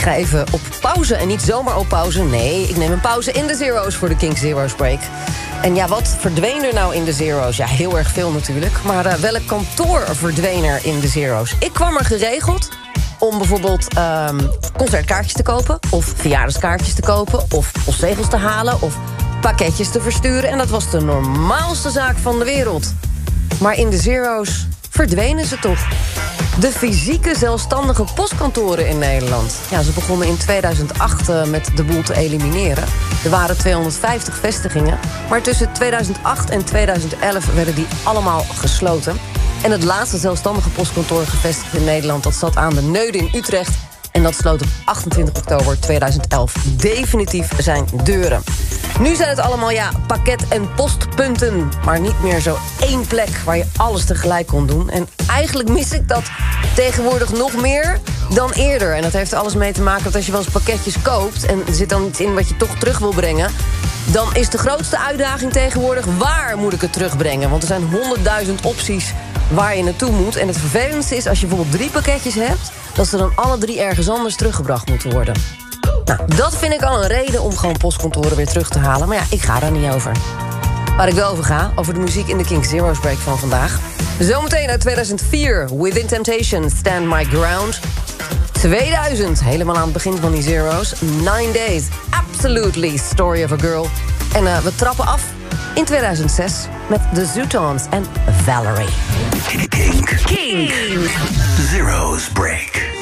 ga even op pauze en niet zomaar op pauze. Nee, ik neem een pauze in de Zero's voor de Kink Zero's Break. En ja, wat verdween er nou in de Zero's? Ja, heel erg veel natuurlijk. Maar welk kantoor verdween er in de Zero's? Ik kwam er geregeld om bijvoorbeeld concertkaartjes te kopen, of verjaardagskaartjes te kopen, of postzegels te halen, of pakketjes te versturen. En dat was de normaalste zaak van de wereld. Maar in de Zero's verdwenen ze toch. De fysieke zelfstandige postkantoren in Nederland. Ja, ze begonnen in 2008 met de boel te elimineren. Er waren 250 vestigingen. Maar tussen 2008 en 2011 werden die allemaal gesloten. En het laatste zelfstandige postkantoor gevestigd in Nederland, dat zat aan de Neude in Utrecht. En dat sloot op 28 oktober 2011 definitief zijn deuren. Nu zijn het allemaal, pakket- en postpunten. Maar niet meer zo één plek waar je alles tegelijk kon doen. En eigenlijk mis ik dat tegenwoordig nog meer dan eerder. En dat heeft er alles mee te maken dat als je wel eens pakketjes koopt en er zit dan iets in wat je toch terug wil brengen, dan is de grootste uitdaging tegenwoordig: waar moet ik het terugbrengen? Want er zijn 100.000 opties waar je naartoe moet. En het vervelendste is, als je bijvoorbeeld 3 pakketjes hebt, dat ze dan alle 3 ergens anders teruggebracht moeten worden. Nou, dat vind ik al een reden om gewoon postkantoren weer terug te halen. Maar ja, ik ga daar niet over. Waar ik wel over ga, over de muziek in de Kink Zero's Break van vandaag. Zometeen uit 2004, Within Temptation, Stand My Ground. 2000, helemaal aan het begin van die Zero's, 9 Days, Absolutely, Story of a Girl. En we trappen af in 2006 met The Zootons en Valerie. Kink. Zero's Break.